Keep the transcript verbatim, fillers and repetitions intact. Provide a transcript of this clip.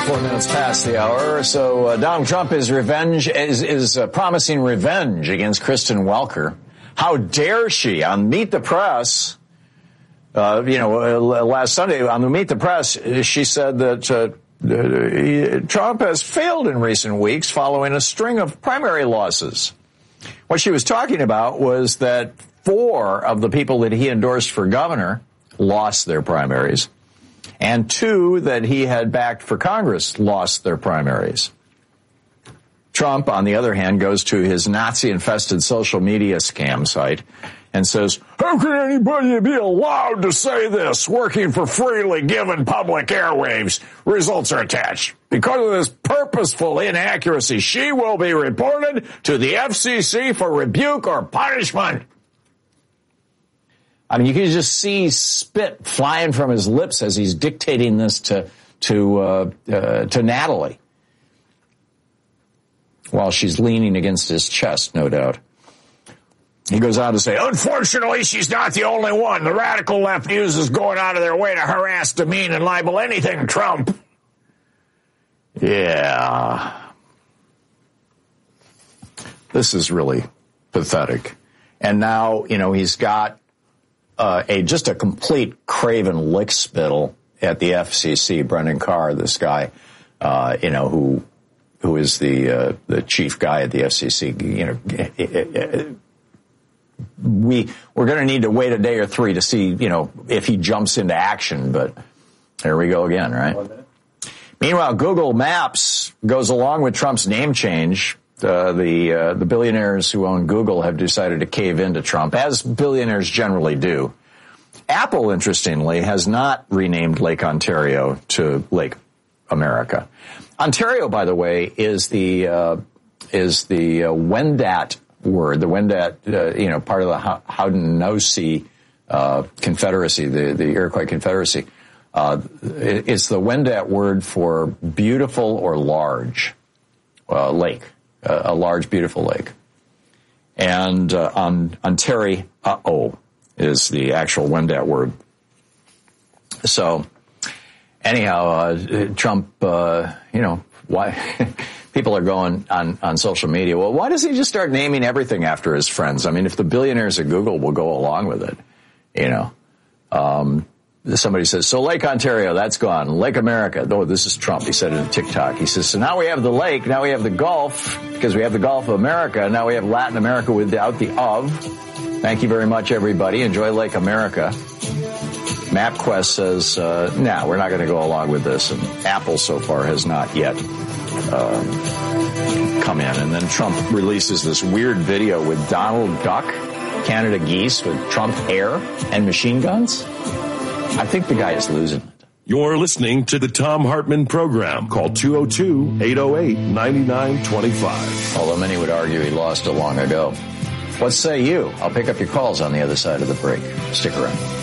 Four minutes past the hour. So uh, Donald Trump is revenge is is uh, promising revenge against Kristen Welker. How dare she on Meet the Press? Uh, you know, uh, last Sunday on the Meet the Press, she said that uh, uh, Trump has failed in recent weeks following a string of primary losses. What she was talking about was that four of the people that he endorsed for governor lost their primaries, and two that he had backed for Congress lost their primaries. Trump, on the other hand, goes to his Nazi-infested social media scam site and says, how can anybody be allowed to say this? Working for freely given public airwaves. Results are attached. Because of this purposeful inaccuracy, she will be reported to the F C C for rebuke or punishment. I mean, you can just see spit flying from his lips as he's dictating this to to uh, uh, to Natalie, while she's leaning against his chest, no doubt. He goes on to say, unfortunately, she's not the only one. The radical left uses going out of their way to harass, demean, and libel anything Trump. Yeah. This is really pathetic. And now, you know, he's got uh, a just a complete craven lickspittle at the F C C, Brendan Carr, this guy, uh, you know, who who is the uh, the chief guy at the F C C. You know, it, it, it, we we're going to need to wait a day or three to see, you know, if he jumps into action. But there we go again, right? Meanwhile, Google Maps goes along with Trump's name change. Uh, the uh, the billionaires who own Google have decided to cave into Trump, as billionaires generally do. Apple, interestingly, has not renamed Lake Ontario to Lake America. Ontario, by the way, is the uh, is the uh, Wendat word, the Wendat, uh, you know, part of the Haudenosaunee uh, Confederacy, the the Iroquois Confederacy. Uh, it, it's the Wendat word for beautiful or large uh, lake. A large, beautiful lake. And uh, on Ontario, uh-oh, is the actual Wendat word. So, anyhow, uh, Trump, uh, you know, why people are going on, on social media, well, why does he just start naming everything after his friends? I mean, if the billionaires at Google will go along with it, you know. Um, somebody says, so Lake Ontario, that's gone. Lake America, oh, this is Trump. He said it in TikTok. He says, so now we have the lake, now we have the Gulf, because we have the Gulf of America, now we have Latin America without the of. Thank you very much, everybody. Enjoy Lake America. MapQuest says, uh, no, nah, we're not going to go along with this. And Apple so far has not yet uh, come in. And then Trump releases this weird video with Donald Duck, Canada geese with Trump hair and machine guns. I think the guy is losing it. You're listening to the Thom Hartmann program. Call two oh two, eight oh eight, nine nine two five. Although many would argue he lost it long ago. What say you? I'll pick up your calls on the other side of the break. Stick around.